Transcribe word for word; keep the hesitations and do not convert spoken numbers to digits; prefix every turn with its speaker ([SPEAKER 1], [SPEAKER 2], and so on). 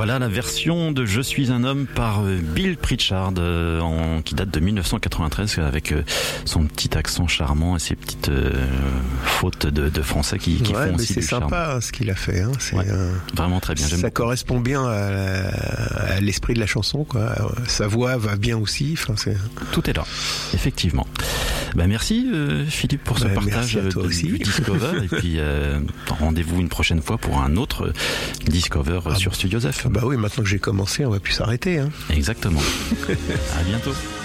[SPEAKER 1] Voilà la version de Je suis un homme par Bill Pritchard euh, en, qui date de mille neuf cent quatre-vingt-treize avec euh, son petit accent charmant et ses petites euh, fautes de, de français qui, qui
[SPEAKER 2] ouais,
[SPEAKER 1] font
[SPEAKER 2] mais
[SPEAKER 1] aussi
[SPEAKER 2] c'est
[SPEAKER 1] du charme.
[SPEAKER 2] sympa hein, ce qu'il a fait. Hein. C'est,
[SPEAKER 1] ouais,
[SPEAKER 2] euh,
[SPEAKER 1] vraiment très bien. J'aime
[SPEAKER 2] ça
[SPEAKER 1] beaucoup.
[SPEAKER 2] correspond bien à, à l'esprit de la chanson, quoi. Sa voix va bien aussi. Enfin, c'est...
[SPEAKER 1] Tout est là, effectivement. Ben merci euh, Philippe pour ce
[SPEAKER 2] ben,
[SPEAKER 1] partage
[SPEAKER 2] de,
[SPEAKER 1] aussi. du Discover et puis euh, rendez-vous une prochaine fois pour un autre Discover ah, sur Studio Zef.
[SPEAKER 2] Bah oui, maintenant que j'ai commencé, on va plus s'arrêter. Hein.
[SPEAKER 1] Exactement. À bientôt.